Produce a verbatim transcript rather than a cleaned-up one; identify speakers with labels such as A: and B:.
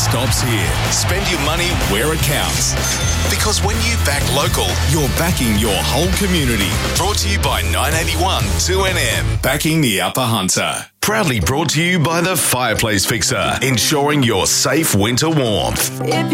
A: stops here. Spend your money where it counts. Because when you back local, you're backing your whole community. Brought to you by nine eighty-one two N M. Backing the Upper Hunter. Proudly brought to you by the Fireplace Fixer, ensuring your safe winter warmth.
B: If